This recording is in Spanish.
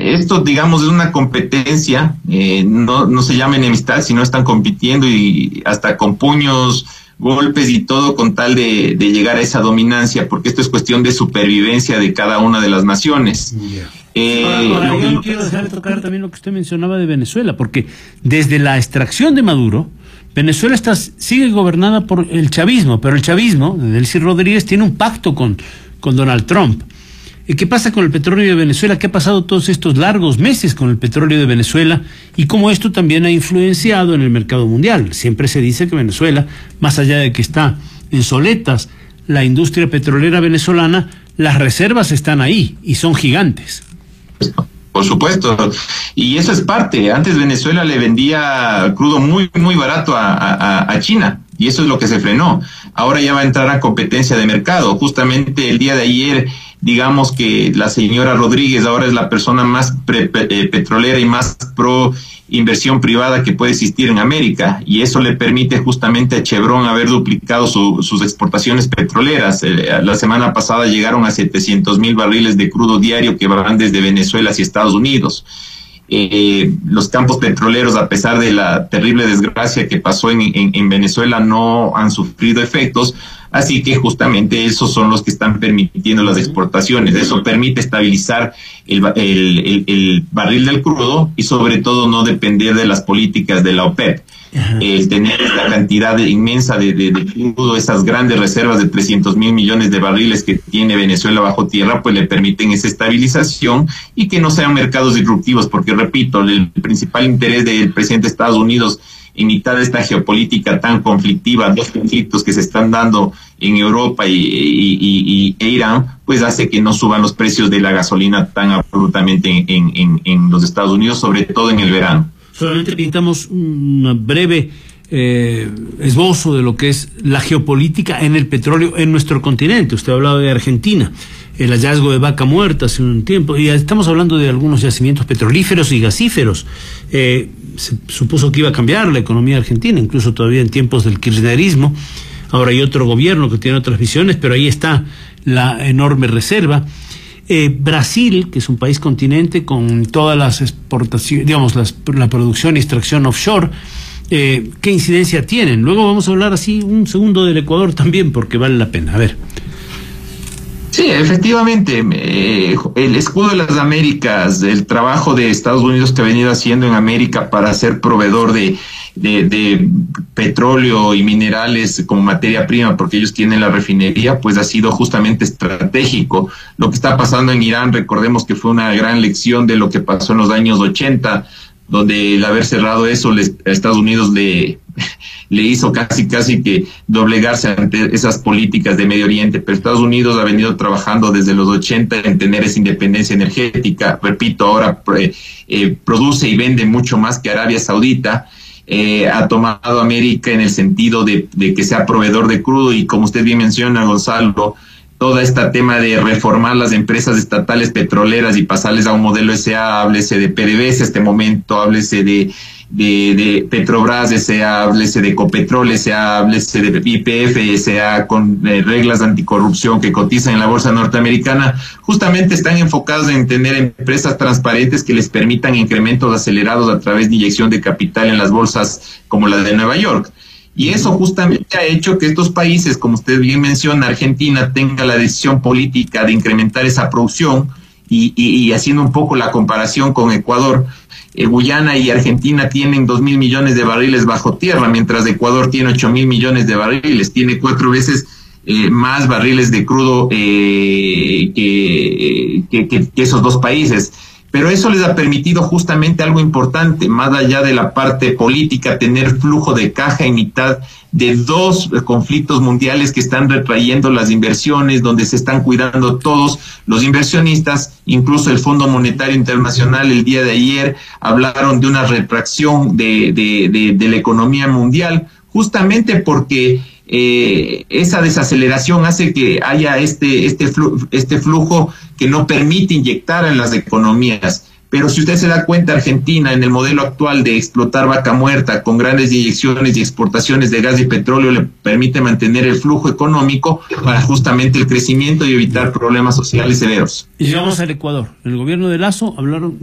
esto, digamos, es una competencia, no se llama enemistad, sino están compitiendo y hasta con puños, golpes y todo con tal de llegar a esa dominancia, porque esto es cuestión de supervivencia de cada una de las naciones. Ahora, yo no quiero dejar de tocar también lo que usted mencionaba de Venezuela, porque desde la extracción de Maduro, Venezuela sigue gobernada por el chavismo, pero el chavismo, de Delcy Rodríguez, tiene un pacto con Donald Trump. ¿Qué pasa con el petróleo de Venezuela? ¿Qué ha pasado todos estos largos meses con el petróleo de Venezuela? Y cómo esto también ha influenciado en el mercado mundial. Siempre se dice que Venezuela, más allá de que está en soletas la industria petrolera venezolana, las reservas están ahí y son gigantes. Por supuesto, y eso es parte. Antes Venezuela le vendía crudo muy, muy barato a China, y eso es lo que se frenó. Ahora ya va a entrar a competencia de mercado. Justamente el día de ayer, digamos que la señora Rodríguez ahora es la persona más petrolera y más pro inversión privada que puede existir en América, y eso le permite justamente a Chevron haber duplicado sus exportaciones petroleras. La semana pasada llegaron a 700,000 barriles de crudo diario que van desde Venezuela hacia Estados Unidos. Los campos petroleros, a pesar de la terrible desgracia que pasó en Venezuela, no han sufrido efectos, así que justamente esos son los que están permitiendo las exportaciones. Eso permite estabilizar el barril del crudo y sobre todo no depender de las políticas de la OPEP. Tener la cantidad inmensa de crudo, esas grandes reservas de 300,000 millones de barriles que tiene Venezuela bajo tierra, pues le permiten esa estabilización y que no sean mercados disruptivos, porque repito, el principal interés del presidente de Estados Unidos en mitad de esta geopolítica tan conflictiva, dos conflictos que se están dando en Europa e Irán, pues hace que no suban los precios de la gasolina tan abruptamente en los Estados Unidos, sobre todo en el verano. Solamente pintamos un breve esbozo de lo que es la geopolítica en el petróleo en nuestro continente. Usted ha hablado de Argentina, el hallazgo de Vaca Muerta hace un tiempo, y estamos hablando de algunos yacimientos petrolíferos y gasíferos. Se supuso que iba a cambiar la economía argentina, incluso todavía en tiempos del kirchnerismo. Ahora hay otro gobierno que tiene otras visiones, pero ahí está la enorme reserva. Brasil, que es un país continente con todas las exportaciones, digamos, la producción y extracción offshore, ¿qué incidencia tienen? Luego vamos a hablar así un segundo del Ecuador también, porque vale la pena. A ver. Sí, efectivamente, el escudo de las Américas, el trabajo de Estados Unidos que ha venido haciendo en América para ser proveedor de petróleo y minerales como materia prima, porque ellos tienen la refinería, pues ha sido justamente estratégico. Lo que está pasando en Irán, recordemos que fue una gran lección de lo que pasó en los años 80, donde el haber cerrado eso, a Estados Unidos le hizo casi que doblegarse ante esas políticas de Medio Oriente, pero Estados Unidos ha venido trabajando desde los 80 en tener esa independencia energética. Repito, ahora produce y vende mucho más que Arabia Saudita. Ha tomado América en el sentido de que sea proveedor de crudo, y como usted bien menciona, Gonzalo, todo este tema de reformar las empresas estatales petroleras y pasarles a un modelo SA, háblese de PDVSA este momento, háblese de Petrobras SA, háblese de Ecopetrol SA, háblese de YPF SA, con reglas de anticorrupción que cotizan en la bolsa norteamericana, justamente están enfocados en tener empresas transparentes que les permitan incrementos acelerados a través de inyección de capital en las bolsas como la de Nueva York. Y eso justamente ha hecho que estos países, como usted bien menciona, Argentina, tenga la decisión política de incrementar esa producción, y haciendo un poco la comparación con Ecuador, Guyana y Argentina tienen 2,000 millones de barriles bajo tierra, mientras Ecuador tiene 8,000 millones de barriles, tiene 4 veces más barriles de crudo que esos dos países. Pero eso les ha permitido justamente algo importante, más allá de la parte política, tener flujo de caja en mitad de dos conflictos mundiales que están retrayendo las inversiones, donde se están cuidando todos los inversionistas. Incluso el Fondo Monetario Internacional el día de ayer hablaron de una retracción de la economía mundial, justamente porque esa desaceleración hace que haya este flujo que no permite inyectar en las economías. Pero si usted se da cuenta, Argentina, en el modelo actual de explotar Vaca Muerta con grandes inyecciones y exportaciones de gas y petróleo, le permite mantener el flujo económico para justamente el crecimiento y evitar problemas sociales severos. Y llegamos al Ecuador. En el gobierno de Lasso hablaron